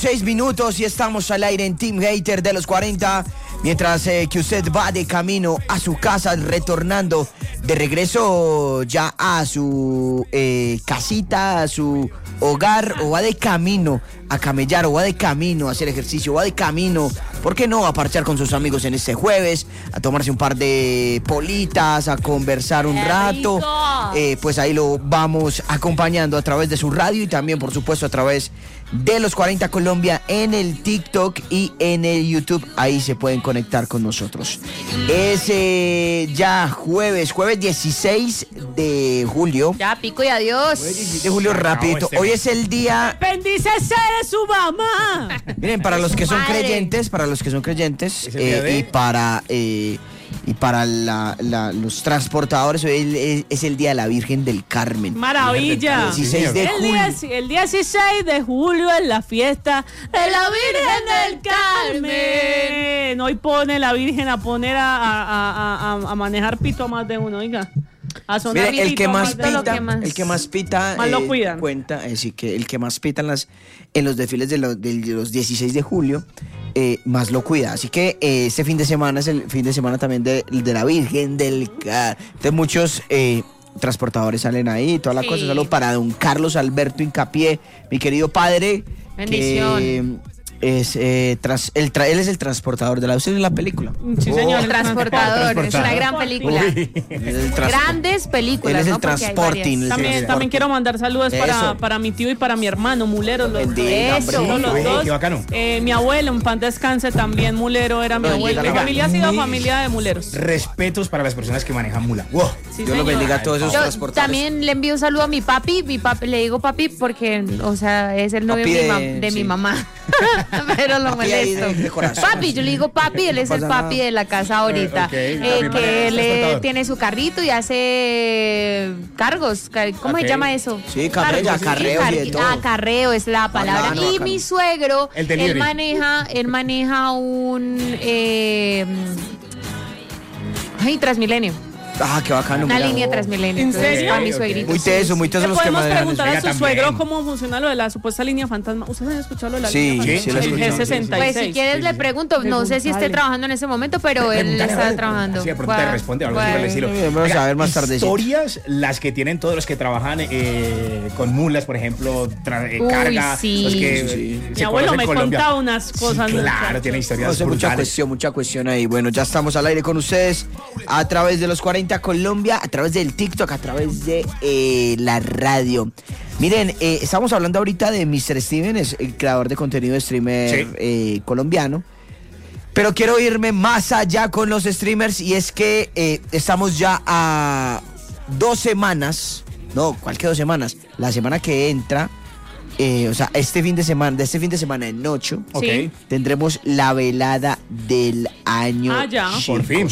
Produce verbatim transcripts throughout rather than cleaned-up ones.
Seis minutos y estamos al aire en Team Hater de los cuarenta. Mientras eh, que usted va de camino a su casa, retornando de regreso ya a su eh, casita, a su hogar, o va de camino a camellar, o va de camino a hacer ejercicio, o va de camino, ¿por qué no?, a parchar con sus amigos en este jueves, a tomarse un par de politas, a conversar un rato. Eh, pues ahí lo vamos acompañando a través de su radio y también, por supuesto, a través de los cuarenta Colombia en el TikTok y en el YouTube. Ahí se pueden conectar con nosotros. Es eh, ya jueves, jueves dieciséis de julio. Ya, pico y adiós. Jueves dieciséis de julio, rapidito. Hoy es el día... ¡Bendícese de su mamá! Miren, para los que son Madre. creyentes, para los que son creyentes, ¿Es el día eh, de? y para... Eh, Y para la, la, los transportadores, hoy es, es el Día de la Virgen del Carmen. ¡Maravilla! dieciséis de El, julio. día, el dieciséis de julio es la fiesta de la Virgen del Carmen. Hoy pone la Virgen a poner a, a, a, a, a manejar pito a más de uno, oiga. A sonar Mire, el que pitito a más de uno. pita, que más- el que más pita Más lo eh, cuidan. cuenta, es decir, que el que más pita en, las, en los desfiles de los, de los dieciséis de julio, eh, más lo cuida. Así que eh, este fin de semana es el fin de semana también de, de la Virgen del Carmen. Entonces muchos eh, transportadores salen ahí, toda la Sí. cosa. Solo para don Carlos Alberto Hincapié, mi querido padre. Bendición. Que es, eh, tras, el tra- él es el transportador de la... ¿Usted en la película? Sí, señor. El transportador, es una gran película. Uy. Él es el transpo- Grandes películas, Él es el ¿no? Porque hay transporting. varias. el También, transporte. también quiero mandar saludos para, Eso. para mi tío y para mi hermano, Mulero, los dos. Bendiga, Eso. hombre. Los Uy, dos. qué bacano. Eh, mi abuelo, en pan descanse, también Mulero era mi Bendiga, abuelo. Mi oiga. familia ha sido Muy- familia de Muleros. Respetos para las personas que manejan mula. Wow. Sí, Dios los señor. bendiga a todos esos Yo transportadores. también le envío un saludo a mi papi, mi papi, le digo papi porque, o sea, es el novio Papi de, mi, de- mam- de sí. mi mamá, pero lo Papi ahí molesto. de- de corazón. Papi, yo le digo papi, él es No el pasa papi nada. de la casa ahorita, ok, eh, papi maneja que el él eh, transportador. tiene su carrito y hace cargos, car- ¿cómo Ok. se llama eso? Sí, carrera, Cargos, acarreos y de car- todo. Ah, acarreo es la palabra. no, y acarreo. mi suegro, El delivery. él maneja, él maneja un, eh, ay, Transmilenio. Ah, qué bacano. Una mira. línea Transmilenio. ¿En Entonces, serio? para mi Ok, suegrito. Muy teso, muy teso Le los que podemos manejan. preguntar a Oiga, su también. suegro cómo funciona lo de la supuesta línea fantasma. ¿Ustedes han escuchado lo de la Sí, línea sí, fantasma? lo he El escuchado. G sesenta y seis. Pues si quieres le pregunto, no sé si esté Preguntale. trabajando en ese momento, pero él Pregúntale, está ¿no? trabajando. Así de pronto te Fue- responde algo así fue- por el estilo. Eh, vamos Oiga, a ver más tardecito. Historias las que tienen todos los que trabajan eh, con mulas, por ejemplo, tra- eh, Uy, carga, sí. los que Sí, sí. se Mi abuelo conocen me en Colombia. contaba unas cosas. Sí, claro, muchachos. tiene No historias sé, mucha brutales. cuestión, mucha cuestión ahí. Bueno, ya estamos al aire con ustedes a través de los cuarenta Colombia, a través del TikTok, a través de eh, la radio. Miren, eh, estamos hablando ahorita de mister Steven, es el creador de contenido de streamer Sí. eh, colombiano. Pero quiero irme más allá con los streamers y es que eh, estamos ya a dos semanas, no, ¿cuál que dos semanas? La semana que entra, eh, o sea, este fin de semana, de este fin de semana en ocho, Ok. Sí. tendremos la velada del año. Ah, ya. Por fin.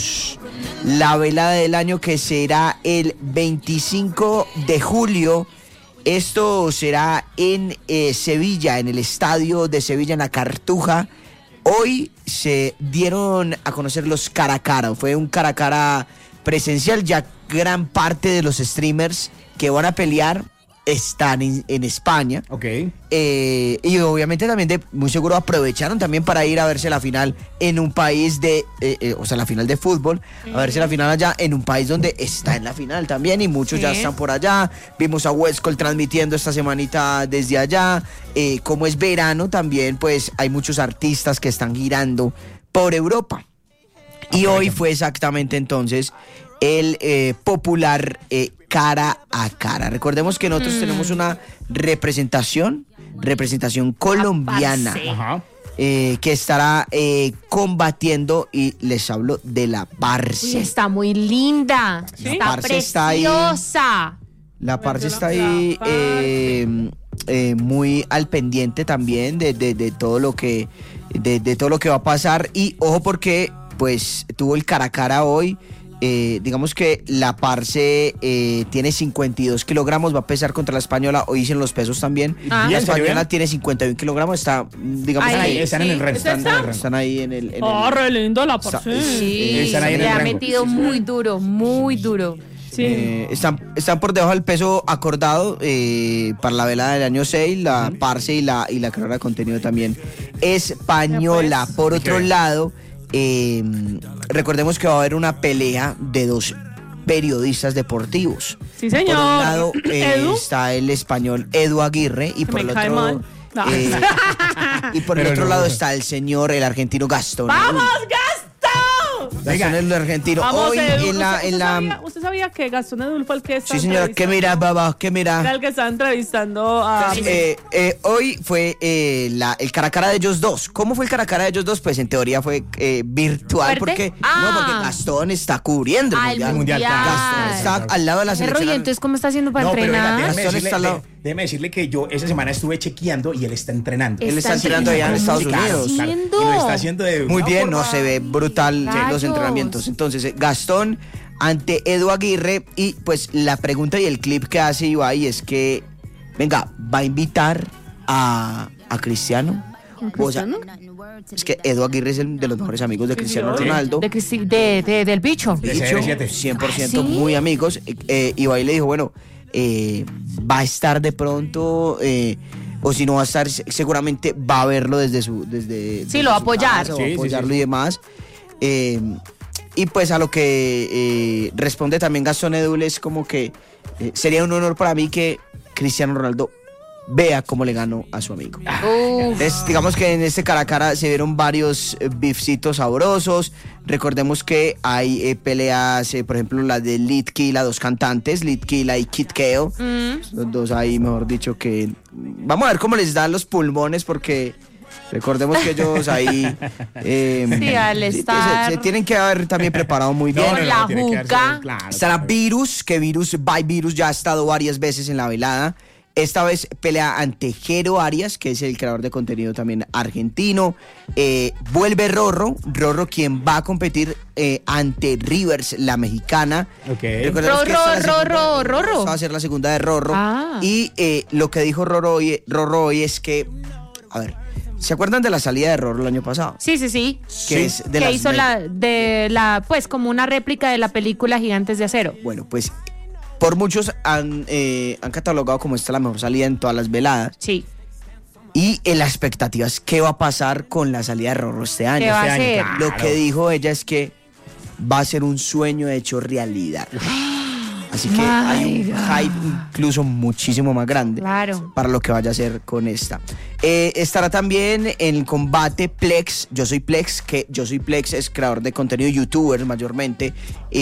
La velada del año que será el veinticinco de julio. Esto será en eh, Sevilla, en el estadio de Sevilla, en la Cartuja. Hoy se dieron a conocer los cara a cara. Fue un cara a cara presencial. Ya gran parte de los streamers que van a pelear están en, en España. Ok. Eh, y obviamente también de, muy seguro aprovecharon también para ir a verse la final en un país de, eh, eh, o sea, la final de fútbol, a verse la final allá en un país donde está en la final también y muchos ya Sí. están por allá. Vimos a Westcol transmitiendo esta semanita desde allá. Eh, como es verano también, pues hay muchos artistas que están girando por Europa. Y hoy fue exactamente entonces el eh, popular eh, cara a cara. Recordemos que nosotros Mm. tenemos una representación, representación colombiana, parce. Ajá. eh, que estará eh, combatiendo y les hablo de la Uy, Parce. está muy linda. ¿Sí? Está La parce está ahí. preciosa. La Parce Pero está la ahí Parce. eh, eh, muy al pendiente también de, de- de todo lo que de, de todo lo que va a pasar y ojo porque pues tuvo el cara a cara hoy. Eh, digamos que la Parce eh, tiene cincuenta y dos kilogramos, va a pesar contra la española, hoy dicen los pesos también. Ah. La Bien, ¿salió española bien? tiene cincuenta y uno kilogramos, está, mm, digamos, Ahí, ahí, Ahí, están en el sí. rango. ¿Es Están en esa? el rango. están ahí en el... en Ah, el- re lindo la Está- parce. Sí, Están ahí en le el ha rango. metido muy duro, muy duro. Sí. Eh, están, están por debajo del peso acordado eh, para la velada del año seis, la Parce y la, y la creadora de contenido también española. pues. Por otro Ok. lado, eh, recordemos que va a haber una pelea de dos periodistas deportivos. Sí, señor. Por un lado eh, Edu. está el español Edu Aguirre y Que por me el cae otro mal. No. eh, y por el Pero otro no. lado está el señor, el argentino Gastón. ¡Vamos, Gastón! Gastón Venga. el argentino. Vamos, Hoy Edu. en la, ¿Usted, en usted la sabía, usted sabía que Gastón Edul fue el que está sí señora, ¿qué mira, babá? ¿Qué Era mira? el que está entrevistando a... Eh, eh, hoy fue eh, la, el cara a cara de ellos dos. ¿Cómo fue el cara a cara de ellos dos? Pues en teoría fue eh, virtual ¿Fuerte? porque Ah. no, porque Gastón está cubriendo el Ah, el mundial. mundial. Gastón está al lado de la Perro, selección. ¿y entonces cómo está haciendo para No, pero venga, entrenar? déjeme Gastón decirle, está al lado. de- déjeme decirle que yo esa semana estuve chequeando y él está entrenando. Él está entrenando allá en Estados Sí, claro, Unidos. claro. haciendo? Y lo está haciendo de Muy una bien, no forma- se ve brutal los Rayos. entrenamientos. Entonces, eh, Gastón ante Edu Aguirre y pues la pregunta y el clip que hace Ibai es que, venga, ¿va a invitar a, a Cristiano? O sea, es que Edu Aguirre es el de los mejores amigos de Sí, Cristiano sí, Ronaldo. De Cristi- de- de- del bicho. De Dicho, C R siete. cien por ciento ¿Ah, sí? muy amigos. Eh, eh, Ibai le dijo, bueno, eh, va a estar de pronto, eh, o si no va a estar, se- seguramente va a verlo desde su... Desde, desde lo va a su apoyar. casa, Sí, va sí, a apoyarlo sí. y demás. Eh, y pues a lo que eh, responde también Gastón Edul es como que eh, sería un honor para mí que Cristiano Ronaldo vea cómo le ganó a su amigo. Uf. Entonces, digamos que en este cara a cara se vieron varios eh, bifcitos sabrosos. Recordemos que hay eh, peleas, eh, por ejemplo, la de Litkila, dos cantantes, Litkila y Kid Keo. Mm. Los dos ahí, mejor dicho, que... Vamos a ver cómo les dan los pulmones porque... Recordemos que ellos ahí... eh, Sí, al pues, estar- se, se tienen que haber también preparado muy bien. No, no, no, la tiene que darse- juca. claro, Estará claro. Virus, que Virus, by Virus ya ha estado varias veces en la velada. Esta vez pelea ante Jero Arias, que es el creador de contenido también argentino. Eh, vuelve Rorro, Rorro quien va a competir eh, ante Rivers, la mexicana. Ok. Recordemos que Rorro, esta es la segunda- Rorro, Rorro. esta va a ser la segunda de Rorro. Ah. Y eh, lo que dijo Rorro hoy, Rorro hoy es que, a ver, ¿se acuerdan de la salida de Rorro el año pasado? Sí, sí, sí. Que es de que las hizo me- la de la pues como una réplica de la película Gigantes de Acero. Bueno, pues por muchos han, eh, han catalogado como esta la mejor salida en todas las veladas. Sí. Y en las expectativas, ¿qué va a pasar con la salida de Rorro este año? ¿Qué va a Este año, hacer? claro. Lo que dijo ella es que va a ser un sueño hecho realidad. Así que hay un My God. hype incluso muchísimo más grande Claro. para lo que vaya a hacer con esta. Eh, estará también en el combate Plex, Yo Soy Plex, que Yo Soy Plex es creador de contenido, youtuber mayormente,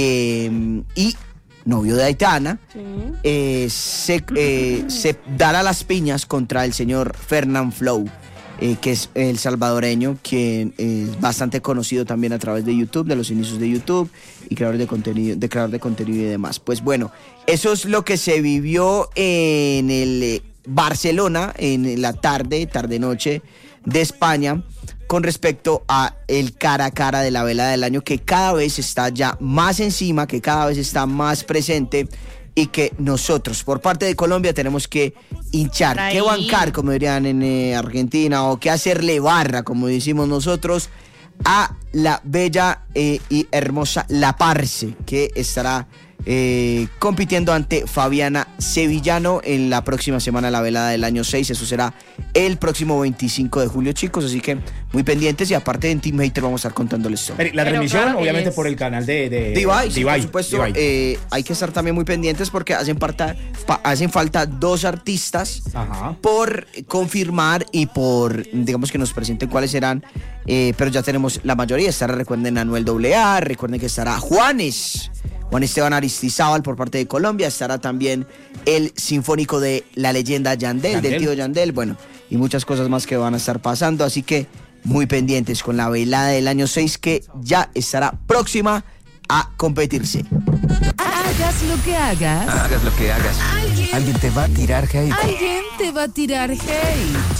eh, y novio de Aitana. Sí. eh, se, eh, se dará las piñas contra el señor Fernand Flow, eh, que es el salvadoreño, quien es bastante conocido también a través de YouTube, de los inicios de YouTube, y creador de contenido, de creador de contenido y demás. Pues bueno, eso es lo que se vivió en el eh, Barcelona, en la tarde, tarde-noche de España, con respecto a el cara a cara de la velada del año, que cada vez está ya más encima, que cada vez está más presente, y que nosotros, por parte de Colombia, tenemos que hinchar, Ahí. que bancar, como dirían en eh, Argentina, o que hacerle barra, como decimos nosotros, a la bella eh, y hermosa La Parce, que estará eh, compitiendo ante Fabiana Sevillano en la próxima semana de la velada del año seis. Eso será el próximo veinticinco de julio, chicos, así que muy pendientes, y aparte en Team Hater vamos a estar contándoles todo. Pero La Pero transmisión, claro que obviamente, es- por el canal de, de Divide, sí, por Divide, supuesto, Divide. eh, hay que estar también muy pendientes porque hacen falta, pa- hacen falta dos artistas Ajá. por confirmar y por, digamos, que nos presenten cuáles serán, eh, pero ya tenemos la mayoría. Estará, recuerden, Anuel doble A, recuerden que estará Juanes, Juan Esteban Aristizábal por parte de Colombia, estará también el sinfónico de la leyenda Yandel, Yandel. del tío Yandel, bueno, y muchas cosas más que van a estar pasando, así que muy pendientes con la velada del año seis, que ya estará próxima a competirse. Hagas lo que hagas, Hagas lo que hagas. Alguien te va a tirar hate. alguien te va a tirar hate.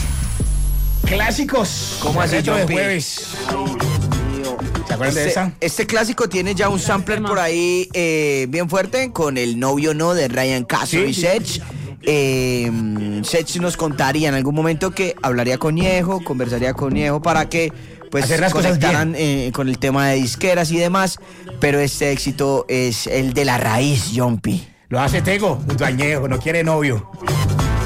Clásicos. ¿Cómo así, Retro de Juanpi? jueves. ¿Se acuerdan de Este, esa? este clásico tiene ya un sampler por ahí eh, bien fuerte con el novio no de Ryan Castro Sí, y sí. Sech. Eh, Sech nos contaría en algún momento que hablaría con Ñejo, conversaría con Ñejo para que pues Hacer las cosas conectaran eh, con el tema de disqueras y demás, pero este éxito es el de la raíz, Yompi. Lo hace Tego, Dañejo, no quiere novio.